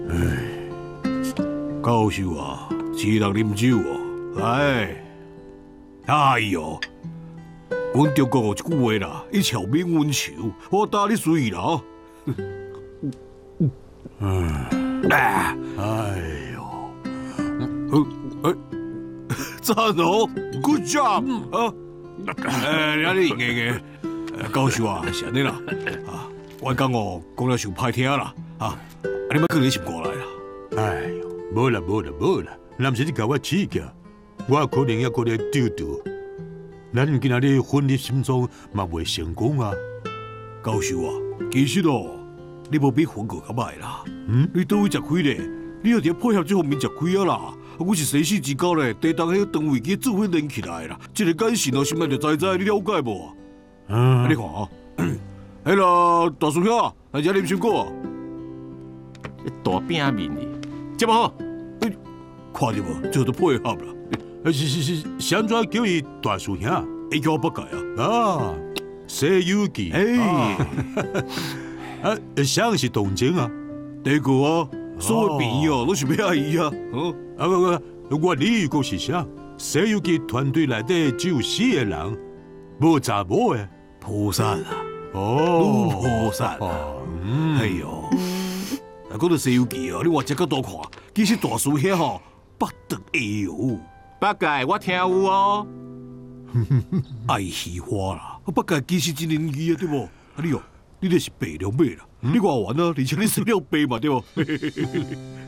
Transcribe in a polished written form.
教授啊，是人啉酒哦，来，哎呦，阮中国有一句话啦，一朝免温愁，我答你随意啦哦。哎呦，赞哦 ，Good job 啊！你赢嘅，教授啊，是安尼啦，啊，我讲哦，讲了伤歹听啦，啊，你莫放你心过来啦。 哎呦，无啦，若毋是你甲我刺激，我可能还搁咧丢丢。咱今仔日混入心中嘛袂成功啊。 教授啊，其实哦，你无比混过较歹啦。你倒位食亏咧？你要伫配合这方面食亏啊啦。我是生死之交咧，地当迄长位机做伙连起来啦。这个眼神哦，心内就知，你了解无？你看啊，迄啦，大叔兄，来遮啉水果啊。 大饼面哩，这么好， 看着无，做都配合啦。 是，安怎叫伊大叔兄？ 会叫我不改啊？ 啊，西游记。啥是动静啊？ 第一个啊，所有朋友都是要爱伊啊。 我理个是啥？西游记团队内底只有4个人，无查某诶。 菩萨啊， 哦， 女菩萨啊，哎呦，讲到《西游记》哦，你话这个多看，其实大叔兄吼捌得会哦。 八戒我听有哦。 爱惜花啦，八戒其实真灵异啊，对无？你哦，你这是白龙马啦，你话完啊，而且你生了白嘛，对无？